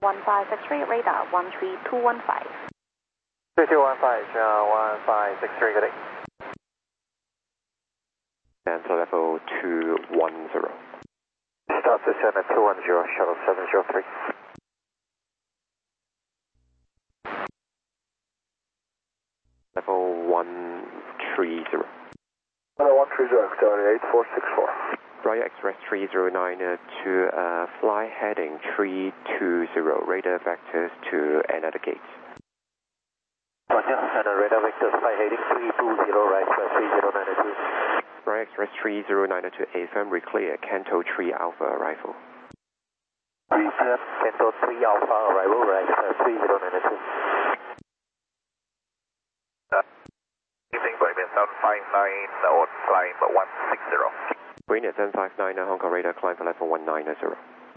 1563, radar 13215. 3215, 1563, good day. Cancel level 210. Start descent at 210, shuttle 703. Level 130. Level 130, Victoria 8464. Royal Express 309 to fly heading 320, radar vectors to another gate. Roger, and radar vectors fly heading 320, right, 3092. Royal Express 309 to AFM, reclear, Canto 3 Alpha arrival. Reclear, Canto 3 Alpha arrival, right, 3092. Evening, Boeing 759 on climb 160. Green at 759, Hong Kong radar, climb for level 190. 190,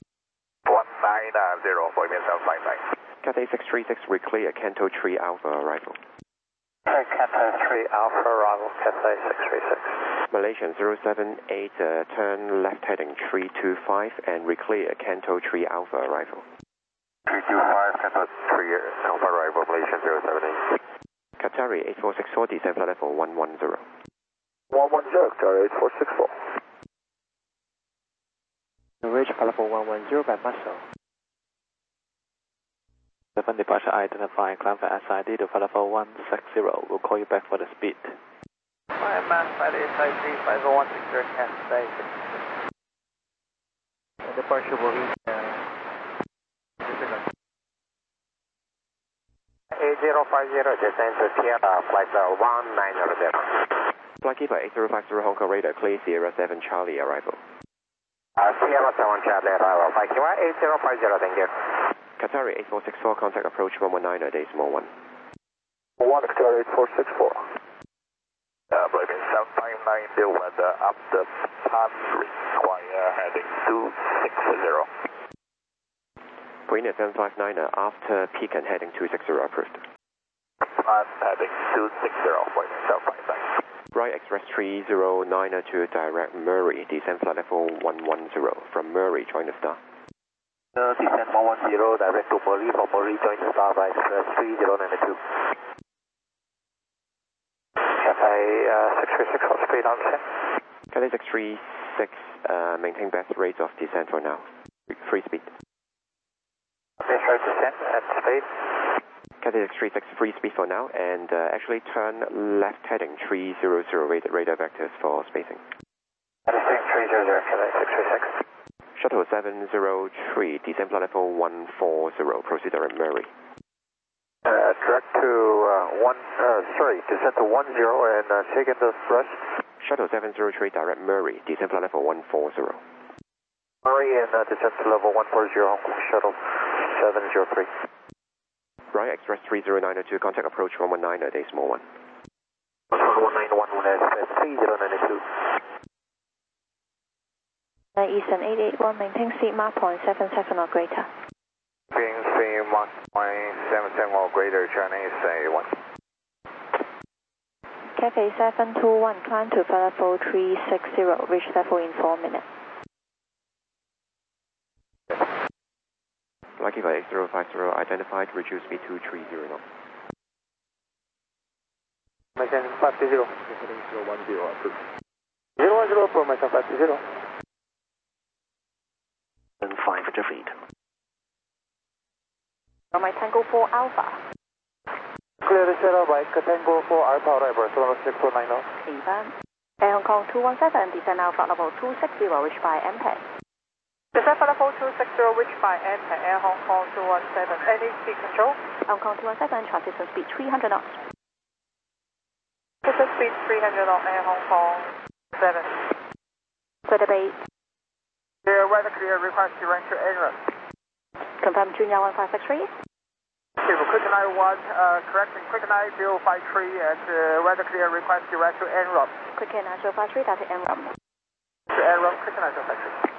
Boeing 759. Cathay 636, reclear, Canto 3 Alpha arrival. Cathay 3 Alpha arrival, Cathay 636. Malaysian 078, turn left heading 325 and reclear, Canto 3 Alpha arrival. 325, Canto 3 Alpha arrival, Malaysian 078. Qatari 8464, descend flight level 110. 110, Qatari 8464. Reach level 110 by muscle. 7 departure identifying climb for SID to level 160. We'll call you back for the speed. Mass flight SID 50160, Cathay 636. Departure will reach A050, descend to Sierra, flight 1900. Flightkeeper 8050 Hong Kong radar, clear Sierra 7 Charlie arrival. Sierra 7 Charlie arrival, Flightkeeper 8050, thank you. Qatari 8464, contact approach 119, decimal 1. 1 Qatari 8464. Boeing 759, the weather up the path require heading 260. Green at 759, after peak and heading 260 approved. Path heading 260, Boeing 759. Right Express 309 to direct Murray, descend flight level 110 from Murray, join the star. Descend 110, direct to Murray, from Murray, join the star by Express 3092. Cathay 636, hot speed on descent. Cathay 636, maintain best rates of descent for now. Free speed. Best rate descent at speed. Cathay 636, free speed for now, and actually turn left heading 300, radar vectors for spacing. Descent 300, Cathay 636. Shuttle 703, descend flight level 140, proceed direct Murray. Direct to descend to 10 and take in the thrust. Shuttle 703, direct Murray, descend flight level 140. Murray and descend to level 140, Hong Kong Shuttle 703. Right Express 30902, contact approach 119, decimal 1. 11911, 3092. Eastern 881, maintain seat mark 0.77 or greater. Being C Mark 0.77 or greater, Chinese A1. Cathay 721, climb to level 360, reach level in 4 minutes. Flightkeeper 8050, identified, reduce speed to 330 knots. Mission 520. 010 approved. 010 for Mission 520. And 500 feet. My Tango 4 Alpha. Clear the shuttle by Tango 4 Alpha arrival, level 6490. Confirm. Air Hong Kong 217, descend Alpha level 260, reach by MPEG. Descend for level 260, reach by MPEG, Air Hong Kong 217. Any speed control? Hong Kong 217, transition speed 300 knots. Transition speed 300 knots, Air Hong Kong 7. Weather base. Weather clear, request direct to England. Confirm Junior 1563. Quicken Eye 1, correction, Quicken Eye 053 and weather clear, request direct to NROM. Quicken Eye 053, that's NROM. To NROM, Quicken Eye 053.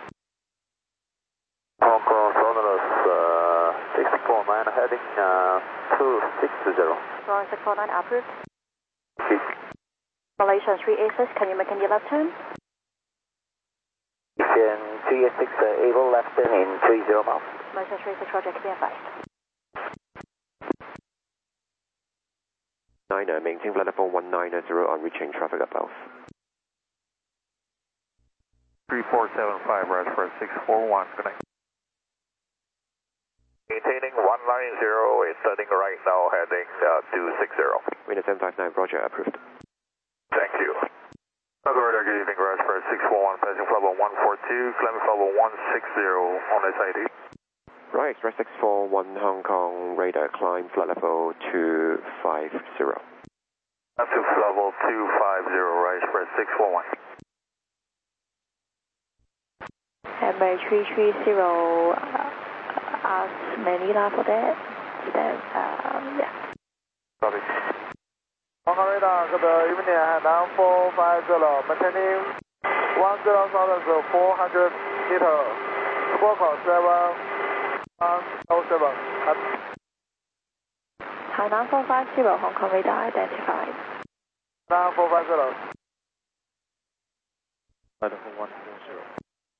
Hong Kong Sonorous 649 heading 260. Royal 649 approved. Speed. Malaysian 386, can you make any left turn? You can 286 able left turn in 30 miles. Malaysia 36 Roger, be advised. 9er, maintain flight level 190 on reaching traffic above. 3475, rise for 641, good night. Maintaining 190, it's turning right now, heading 260. Wind 759, Roger, approved. Thank you. Operator, good evening, rise for 641, passing flight level 142, climbing flight level 160 on SID. Right, Express 641 Hong Kong, radar climb flight level 250. Up to level 250, right, Express 641. Embraer 330, ask Manila for that. Then, yeah. Copy. Hong Kong radar, good evening, Hainan 450, maintaining 10,000 400 meters, squawk 707. Hainan 450, Hong Kong radar identified. Hainan 450. Flight level 140.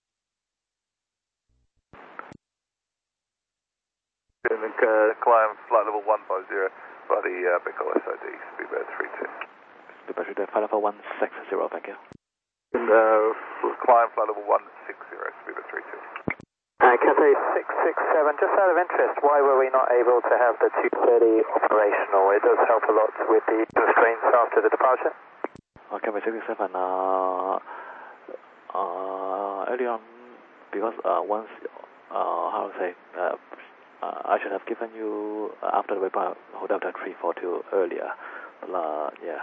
Climb flight level 150, body Bicol SID, speedbird 32. Speedbird 32, flight level 160, thank you. Climb flight level 160, speedbird 32. Cathay 667, just out of interest, why were we not able to have the 230 operational? It does help a lot with the constraints after the departure. Cathay 667, early on, because once, how to say, I should have given you, after the waypoint, hold up the 342 earlier, yeah.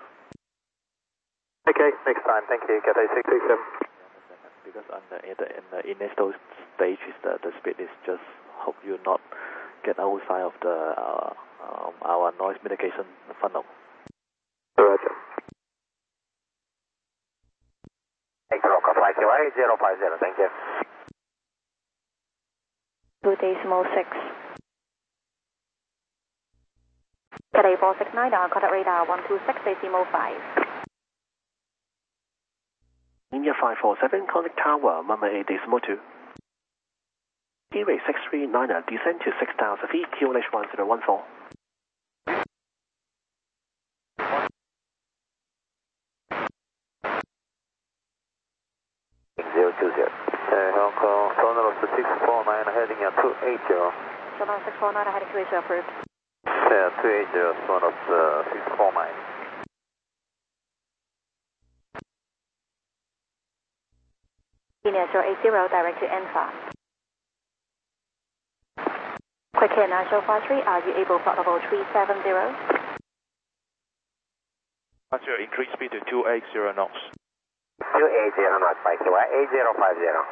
Okay, next time, thank you, Cathay 667. Because in the initial stage, the speed is just, hope you not get outside of the our noise mitigation funnel. Roger. 80, flight QA 050, thank you. 2.6. Cathay 469, contact radar 126.5. India 547, contact tower, Mama 8.2. Gateway 639er, descend to 6,000 feet, QNH 1014. 020. Hong Kong, Sonorous 649, heading 280. Sonorous 649, heading 280, approved. 280, Sonorous 649. Linear 080, direct to NFA. Quick here, National 53, are you able flight level 370? Roger, increase speed to 280 knots. 280 knots, by QA 8050.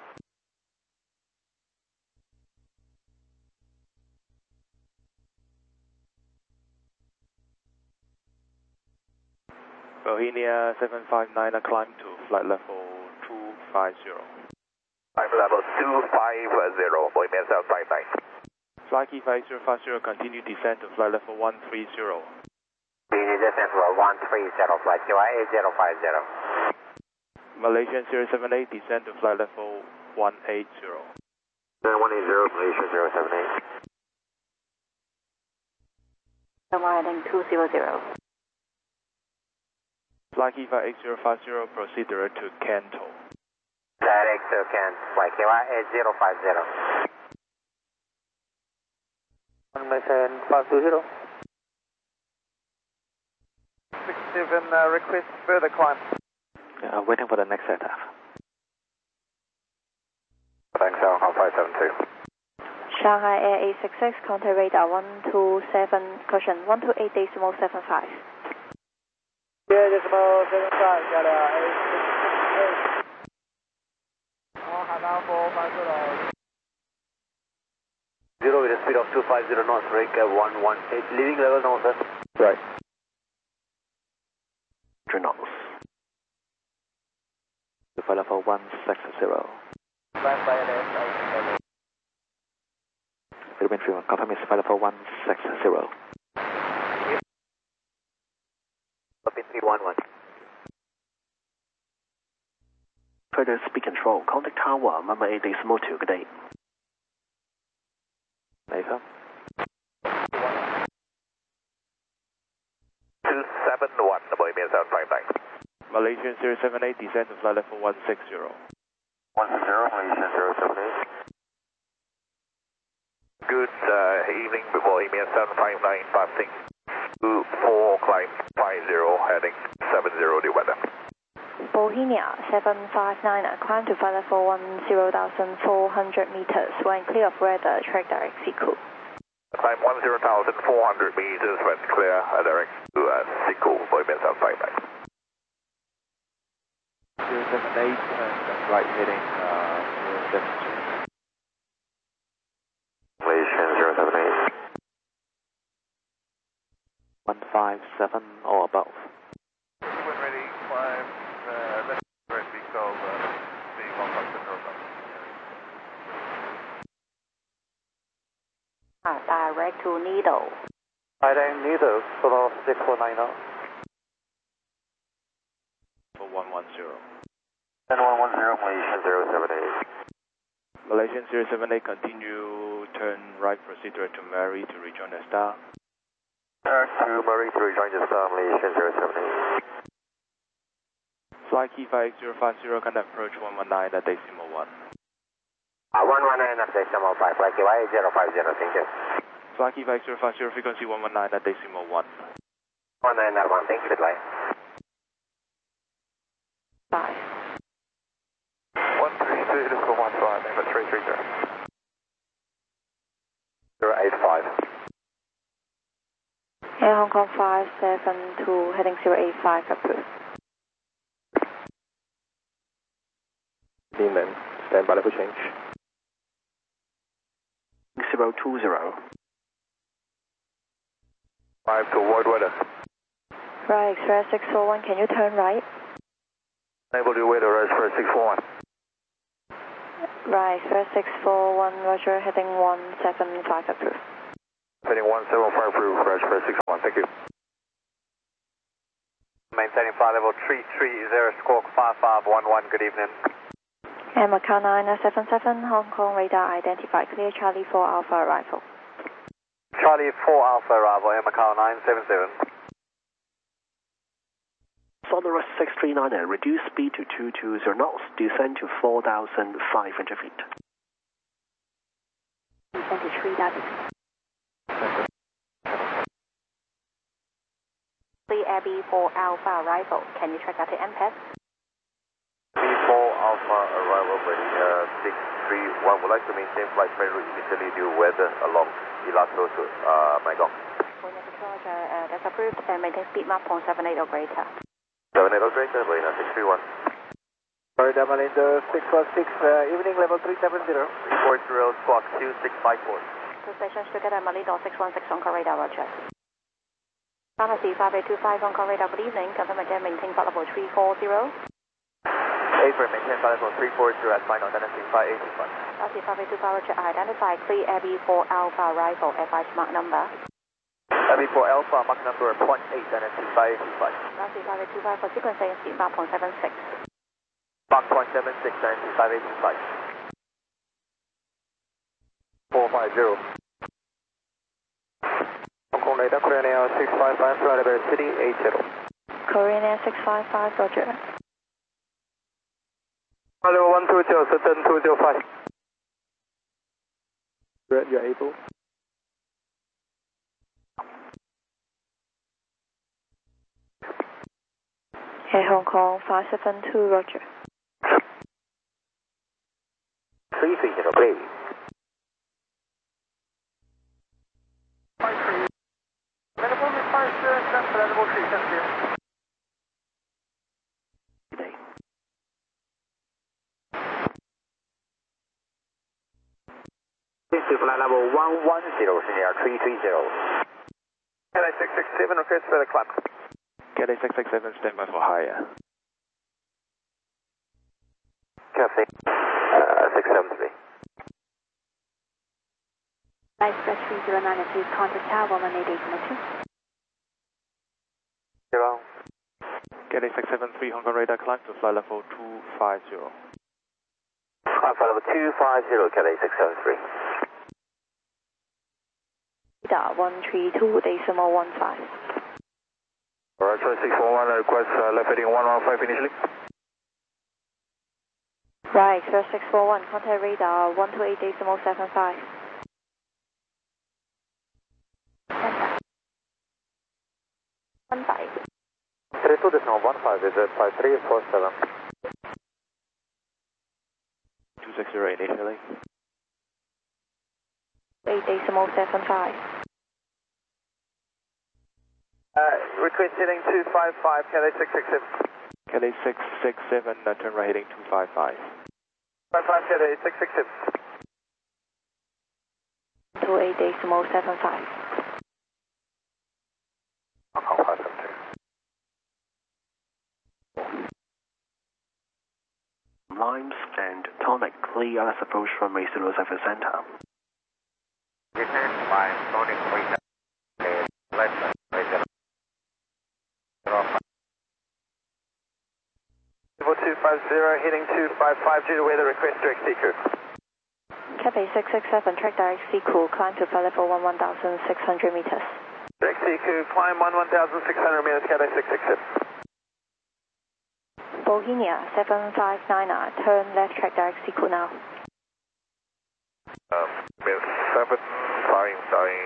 Bohemia 759, climb to flight level 250. Climb level 250, Bohemia 759. Flight key 5050, continue descent to flight level 130. Continue descent to 130, flight QA 8050. Malaysian 078, descend to flight level 180. 180, Malaysia 078. Heading 200. Flight key 8050, proceed direct to Kanto. Direct to Kanto, flight QA 8050. Malaysian 520. 67, request further climb. Yeah, waiting for the next setup. Thanks, Hong Kong 572. Shanghai Air 866, contact radar 127, caution 128.75. Yeah, decimal 75, got 868. Hainan 450. 0 with a speed of 250 knots, break 118, leaving level now, sir. Right. 3 knots. Flight level 160. Back by LS. Philippine 31, confirm is flight level 160. Philippine 311. Further speed control, contact tower, Mama 8 decimal 2, good day. Nathan. 271, double EMEA 759. Malaysian 078, descend to flight level 160. 160, Malaysian 078. Good evening, before EMEA 759, passing 24, climb 50, heading 70, the weather. Bohemia 759, climb to flight level 10,400 meters. When clear of weather, track direct Siku. Climb 10,400 meters when clear, direct to Siku, Bohemia 759. 078, and right heading 072. Malaysian 078. 157 or above. When ready, climb left direct vehicle, the 150. Direct to Needle. Direct Needle, solo 6490. For 110. 110, Malaysian 078. Malaysian 078, continue, turn right, proceed direct to Mary to rejoin the star. To Murray to rejoin the star, Malaysian 078. Flight key 5050, can approach 119 at decimal 1. 119 at decimal 5, flight key 050, thank you. Flight key 5050, frequency 119 at decimal 1. 19 at 1, thank you, goodbye. 5. 132, this is 15, name at 330. 085. Air Hong Kong 572, heading 085, approved. Demon, stand by level change. 020. 5 to avoid weather. Right, Express 641, can you turn right? Enable to weather, Express 641. Right, Express 641, roger, heading 175, approved. Heading 175 through Express 641, thank you. Maintaining flight level 330, squawk 5511, good evening. And Macau 977, Hong Kong radar identified, clear Charlie 4 Alpha arrival. Charlie 4 Alpha arrival, Air Macau 977. Sonorous 639, reduce speed to 220 knots, descend to 4,500 feet. Descend to 3,000. Abbey 4 Alpha arrival, can you track out to MPEG? B4 Alpha arrival ready 631, would like to maintain flight train route initially due weather along Elato to Megong. Roger, that's approved, and maintain speed map on 78 or greater. 78 or greater, Marina 631. Florida Malindo 616, evening level 370. Report drill squawk 2654. Two stations together, Malindo 616 on radar, roger. Pharmacy 5825 on radar, good evening, confirm again, maintain flight level 340. April, maintain flight level 340 at final identity 5825. Pharmacy 5825, roger, identify, clear Abbey 4 Alpha arrival, FI mark number. Abbey 4 Alpha, mark number 0.8, identity 5825. Pharmacy 5825 for sequencing, speed map on 76. Mark 0.76, identity 5825. 450. Hong Kong radar, Korean Air 655, flight level city 80. Korean Air 655, roger. Level 120, certain 205. Red, you're able. Air Hong Kong 572, roger. 330, please. To flight level 110, senior 330. LA 667, request for the climb. Cathay 667, stand by for higher. Cathay 673. Express 309, please contact tower 188.2. 0. Cathay 673 Hong Kong radar, climb to flight level 250. Flight level 250, Cathay 673. Radar 132.15. Alright, so 641, request left heading 115 initially. Right, Express 641, contact radar 128.75. One five. 32.15 is at 5347. 260 initially. 8.75. Request heading 255, Cathay 667. Cathay 667, turn right heading 255. 55, Cathay 667. 28.75. Limes and Tonic clear LS approach from May 07 Center. Return by Tonic 37, left. Level 250, heading 255 due to weather, request direct CQ. Cathay 667, track direct CQ, climb to flight level 11,600 meters. Direct CQ, climb 11,600 meters, Cathay 667. Bohemia 759, turn left track direct CQ now. Min 7, flying,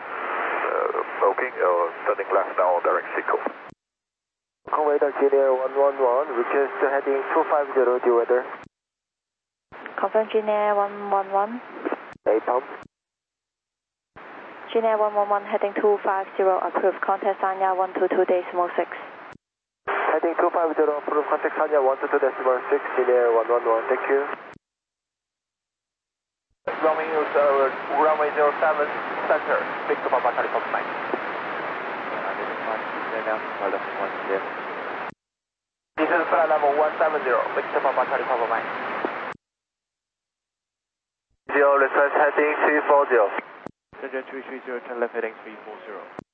turning left now, direct CQ. Hong Kong radar Junior 111, request heading 250 due weather. Confirm Junior 111. APOM. Junior 111 heading 250, approved, contact Sanya 122.6. Heading 250, approved, contact Sanya 122.6, Junior 111, thank you. Runway 07, center, Victor Papa Charlie Papa Mike. This is flight level 170, Victor Papa Charlie Papa Mike. 0, request heading 340. Shenzhen 330, turn left heading 340.